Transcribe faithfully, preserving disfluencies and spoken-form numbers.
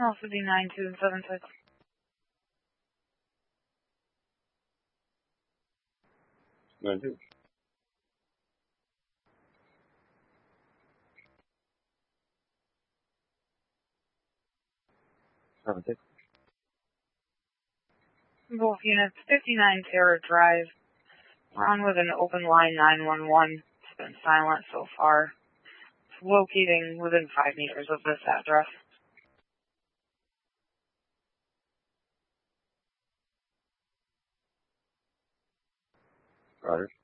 Alpha D nine two seven six. nine two. seven six. Both units, fifty-nine Terra Drive. We're on with an open line nine one one. It's been silent so far. It's locating within five meters of this address. Roger.